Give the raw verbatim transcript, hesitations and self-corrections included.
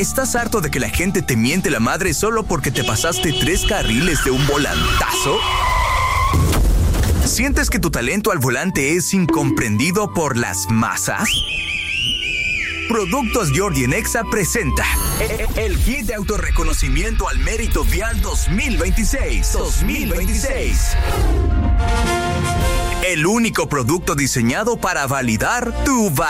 ¿Estás harto de que la gente te miente la madre solo porque te pasaste tres carriles de un volantazo? ¿Sientes que tu talento al volante es incomprendido por las masas? Productos Jordi en Exa presenta el Kit de Autorreconocimiento al Mérito Vial dos mil veintiséis. dos mil veintiséis. El único producto diseñado para validar tu